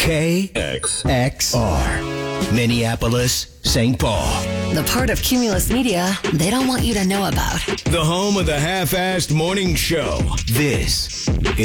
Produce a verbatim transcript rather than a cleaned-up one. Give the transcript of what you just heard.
K X R, Minneapolis, Saint Paul. The part of Cumulus Media they don't want you to know about. The home of the half-assed morning show. This is